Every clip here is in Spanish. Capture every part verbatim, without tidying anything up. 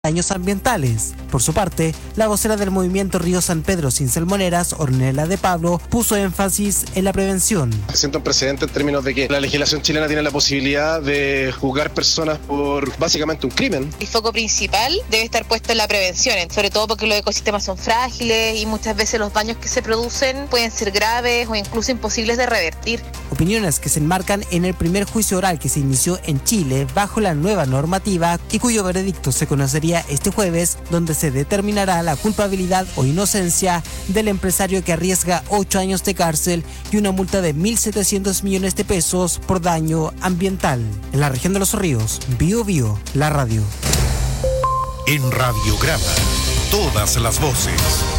daños ambientales. Por su parte, la vocera del movimiento Río San Pedro sin salmoneras, Ornella de Pablo, puso énfasis en la prevención. Se siente un precedente en términos de que la legislación chilena tiene la posibilidad de juzgar personas por básicamente un crimen. El foco principal debe estar puesto en la prevención, sobre todo porque los ecosistemas son frágiles y muchas veces los daños que se producen pueden ser graves o incluso imposibles de revertir. Opiniones que se enmarcan en el primer juicio oral que se inició en Chile bajo la nueva normativa y cuyo veredicto se conocería este jueves, donde se determinará la culpabilidad o inocencia del empresario que arriesga ocho años de cárcel y una multa de mil setecientos millones de pesos por daño ambiental. En la región de Los Ríos, Bio Bio, la radio. En Radiograma, todas las voces.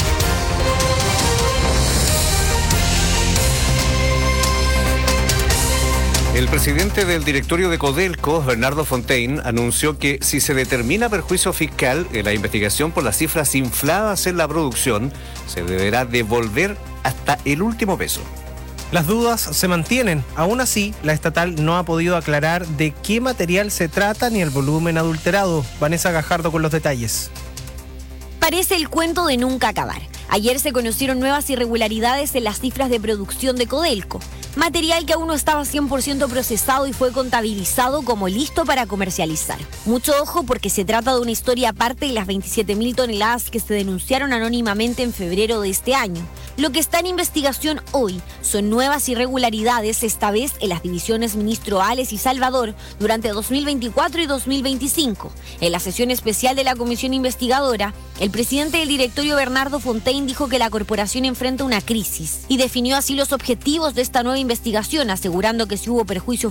El presidente del directorio de Codelco, Bernardo Fontaine, anunció que si se determina perjuicio fiscal en la investigación por las cifras infladas en la producción, se deberá devolver hasta el último peso. Las dudas se mantienen. Aún así, la estatal no ha podido aclarar de qué material se trata ni el volumen adulterado. Vanessa Gajardo con los detalles. Parece el cuento de nunca acabar. Ayer se conocieron nuevas irregularidades en las cifras de producción de Codelco. Material que aún no estaba cien por ciento procesado y fue contabilizado como listo para comercializar. Mucho ojo porque se trata de una historia aparte de las veintisiete mil toneladas que se denunciaron anónimamente en febrero de este año. Lo que está en investigación hoy son nuevas irregularidades, esta vez en las divisiones Ministro Ales y Salvador durante dos mil veinticuatro y dos mil veinticinco. En la sesión especial de la comisión investigadora, el presidente del directorio, Bernardo Fontaine, dijo que la corporación enfrenta una crisis y definió así los objetivos de esta nueva investigación, asegurando que si hubo perjuicio